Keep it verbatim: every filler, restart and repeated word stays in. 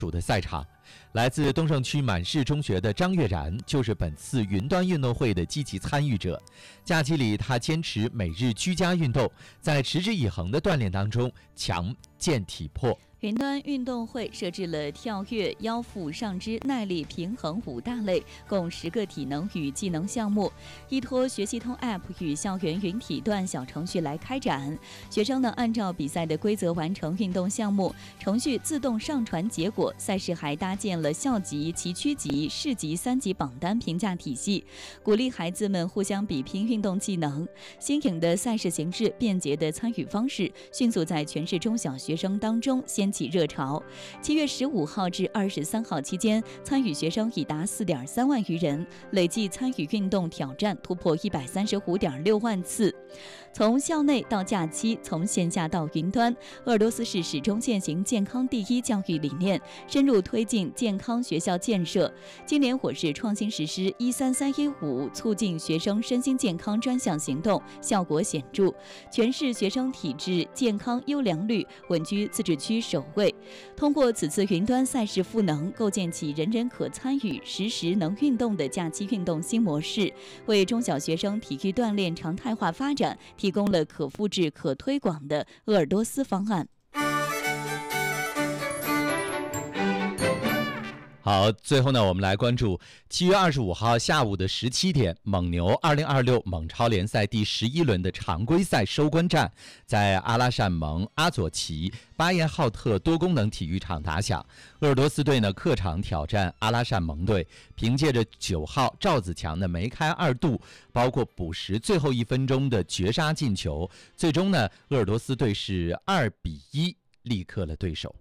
主的赛场。来自东胜区满市中学的张悦然就是本次云端运动会的积极参与者。假期里，他坚持每日居家运动，在持之以恒的锻炼当中强健体魄。 云端运动会设置了跳跃、腰腹、上肢、耐力、平衡五大类，共十个体能与技能项目，依托学习通 App 与校园云体段小程序来开展。学生呢按照比赛的规则完成运动项目，程序自动上传结果。赛事还搭建了校级、崎岖级、市级三级榜单评价体系，鼓励孩子们互相比拼运动技能。新颖的赛事形式、便捷的参与方式，迅速在全市中小学生当中掀起热潮。七月十五号至二十三号期间，参与学生已达四点三万余人，累计参与运动挑战突破一百三十五点六万次。从校内到假期，从线下到云端，鄂尔多斯市始终践行健康第一教育理念，深入推进健康学校建设。今年我市创新实施一三三一五促进学生身心健康专项行动，效果显著，全市学生体质健康优良率稳居自治区首位。通过此次云端赛事赋能，构建起人人可参与、时时能运动的假期运动新模式，为中小学生体育锻炼常态化发展提供了可复制、可推广的鄂尔多斯方案。 好，最后呢，我们来关注七月二十五号下午的十七点，蒙牛二零二六蒙超联赛第十一轮的常规赛收官战在阿拉善蒙阿佐奇巴彦浩特多功能体育场打响。鄂尔多斯队呢客场挑战阿拉善蒙队，凭借着九号赵子强的梅开二度，包括补时最后一分钟的绝杀进球，最终呢鄂尔多斯队是二比一力克了对手。